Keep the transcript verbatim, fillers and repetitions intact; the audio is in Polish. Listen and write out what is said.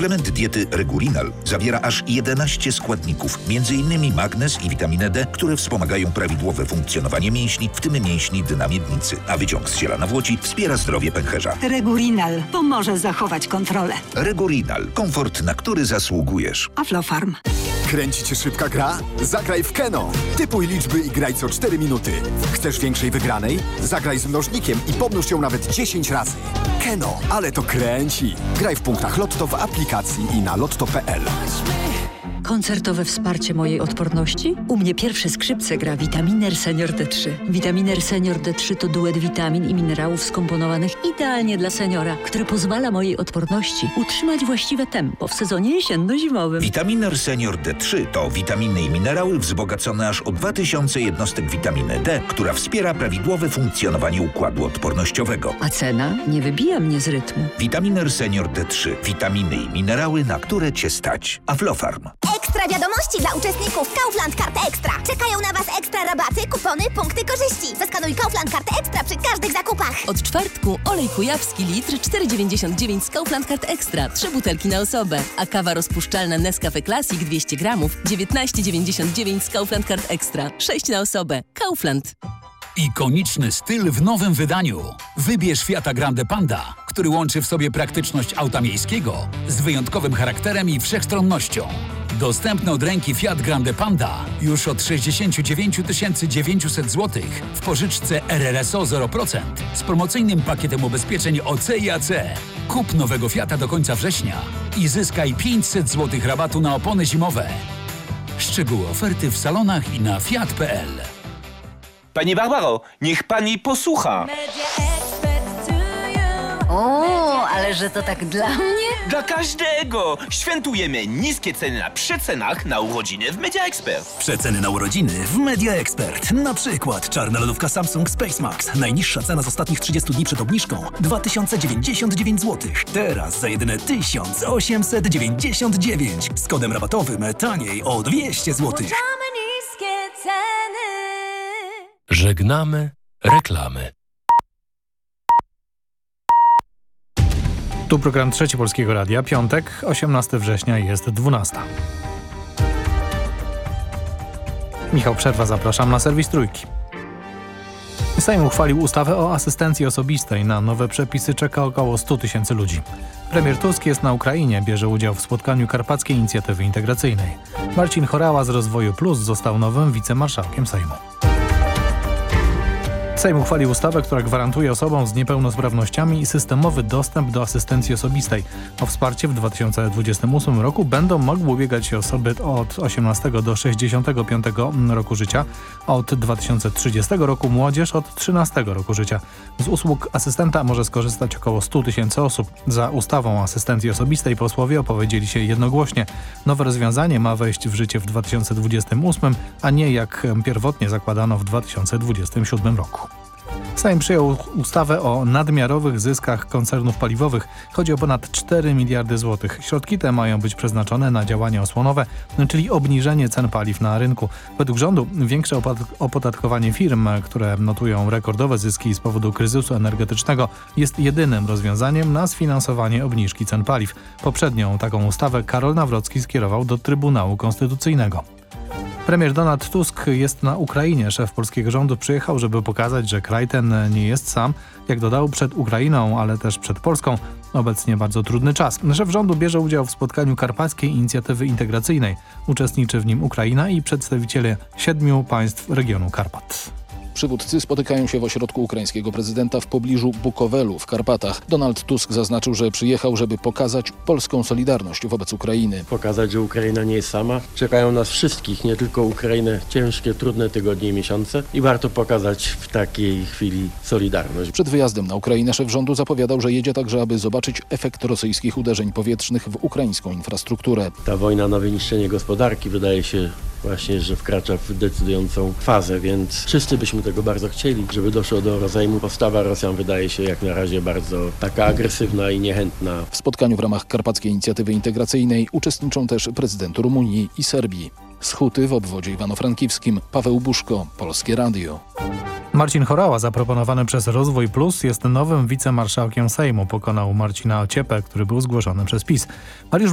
Suplement diety Regurinal zawiera aż jedenaście składników, między innymi magnez i witaminę D, które wspomagają prawidłowe funkcjonowanie mięśni, w tym mięśni dynamiednicy. A wyciąg z ziela nawłoci wspiera zdrowie pęcherza. Regurinal pomoże zachować kontrolę. Regurinal. Komfort, na który zasługujesz. Aflofarm. Kręci cię szybka gra? Zagraj w Keno. Typuj liczby i graj co cztery minuty. Chcesz większej wygranej? Zagraj z mnożnikiem i pomnóż ją nawet dziesięć razy. Keno, ale to kręci. Graj w punktach Lotto w aplikacji i na lotto kropka p l. Koncertowe wsparcie mojej odporności? U mnie pierwsze skrzypce gra Vitaminer Senior D trzy. Vitaminer Senior D trzy to duet witamin i minerałów skomponowanych idealnie dla seniora, który pozwala mojej odporności utrzymać właściwe tempo w sezonie jesienno-zimowym. Vitaminer Senior D trzy to witaminy i minerały wzbogacone aż o dwa tysiące jednostek witaminy D, która wspiera prawidłowe funkcjonowanie układu odpornościowego. A cena nie wybija mnie z rytmu. Vitaminer Senior D trzy. Witaminy i minerały, na które cię stać. Aflofarm. Ekstra wiadomości dla uczestników Kaufland Kart Ekstra. Czekają na Was ekstra rabaty, kupony, punkty korzyści. Zeskanuj Kaufland Kart Ekstra przy każdych zakupach. Od czwartku olej kujawski litr cztery dziewięćdziesiąt dziewięć z Kaufland Kart Ekstra. Trzy butelki na osobę. A kawa rozpuszczalna Nescafe Classic dwieście gramów dziewiętnaście dziewięćdziesiąt dziewięć z Kaufland Kart Ekstra. sześć na osobę. Kaufland. Ikoniczny styl w nowym wydaniu. Wybierz Fiata Grande Panda, który łączy w sobie praktyczność auta miejskiego z wyjątkowym charakterem i wszechstronnością. Dostępny od ręki Fiat Grande Panda już od sześćdziesiąt dziewięć tysięcy dziewięćset złotych w pożyczce R R S O zero procent z promocyjnym pakietem ubezpieczeń O C i A C. Kup nowego Fiata do końca września i zyskaj pięćset złotych rabatu na opony zimowe. Szczegóły oferty w salonach i na fiat kropka p l. Pani Barbaro, niech pani posłucha. O, ale że to tak dla mnie? Dla każdego! Świętujemy niskie ceny na przecenach na urodziny w Media Expert. Przeceny na urodziny w Media Expert. Na przykład czarna lodówka Samsung Space Max. Najniższa cena z ostatnich trzydziestu dni przed obniżką dwa tysiące dziewięćdziesiąt dziewięć złotych. Teraz za jedyne tysiąc osiemset dziewięćdziesiąt dziewięć. Z kodem rabatowym taniej o dwieście złotych. Niskie ceny. Żegnamy reklamy. Tu program Trzeci Polskiego Radia, piątek, osiemnastego września, jest dwunasta. Michał Przerwa, zapraszam na serwis Trójki. Sejm uchwalił ustawę o asystencji osobistej. Na nowe przepisy czeka około stu tysięcy ludzi. Premier Tusk jest na Ukrainie, bierze udział w spotkaniu Karpackiej Inicjatywy Integracyjnej. Marcin Horała z Rozwoju Plus został nowym wicemarszałkiem Sejmu. Sejm uchwalił ustawę, która gwarantuje osobom z niepełnosprawnościami systemowy dostęp do asystencji osobistej. O wsparcie w dwa tysiące dwudziestym ósmym roku będą mogły ubiegać się osoby od osiemnastego do sześćdziesiątego piątego roku życia, a od dwa tysiące trzydziestego roku młodzież od trzynastego roku życia. Z usług asystenta może skorzystać około stu tysięcy osób. Za ustawą o asystencji osobistej posłowie opowiedzieli się jednogłośnie. Nowe rozwiązanie ma wejść w życie w dwa tysiące dwudziestym ósmym, a nie jak pierwotnie zakładano w dwa tysiące dwudziestym siódmym roku. Sejm przyjął ustawę o nadmiarowych zyskach koncernów paliwowych. Chodzi o ponad cztery miliardy złotych. Środki te mają być przeznaczone na działania osłonowe, czyli obniżenie cen paliw na rynku. Według rządu większe opodatkowanie firm, które notują rekordowe zyski z powodu kryzysu energetycznego, jest jedynym rozwiązaniem na sfinansowanie obniżki cen paliw. Poprzednią taką ustawę Karol Nawrocki skierował do Trybunału Konstytucyjnego. Premier Donald Tusk jest na Ukrainie. Szef polskiego rządu przyjechał, żeby pokazać, że kraj ten nie jest sam. Jak dodał, przed Ukrainą, ale też przed Polską obecnie bardzo trudny czas. Szef rządu bierze udział w spotkaniu Karpackiej Inicjatywy Integracyjnej. Uczestniczy w nim Ukraina i przedstawiciele siedmiu państw regionu Karpat. Przywódcy spotykają się w ośrodku ukraińskiego prezydenta w pobliżu Bukowelu w Karpatach. Donald Tusk zaznaczył, że przyjechał, żeby pokazać polską solidarność wobec Ukrainy. Pokazać, że Ukraina nie jest sama. Czekają nas wszystkich, nie tylko Ukrainę, ciężkie, trudne tygodnie i miesiące i warto pokazać w takiej chwili solidarność. Przed wyjazdem na Ukrainę szef rządu zapowiadał, że jedzie także, aby zobaczyć efekt rosyjskich uderzeń powietrznych w ukraińską infrastrukturę. Ta wojna na wyniszczenie gospodarki wydaje się właśnie, że wkracza w decydującą fazę, więc wszyscy byśmy tego bardzo chcieli, żeby doszło do rozejmu. Postawa Rosjan wydaje się jak na razie bardzo taka agresywna i niechętna. W spotkaniu w ramach Karpackiej Inicjatywy Integracyjnej uczestniczą też prezydent Rumunii i Serbii. Z Huty w obwodzie Iwano-Frankivskim Paweł Buszko, Polskie Radio. Marcin Horała, zaproponowany przez Rozwój Plus, jest nowym wicemarszałkiem Sejmu. Pokonał Marcina Ociepę, który był zgłoszony przez PiS. Mariusz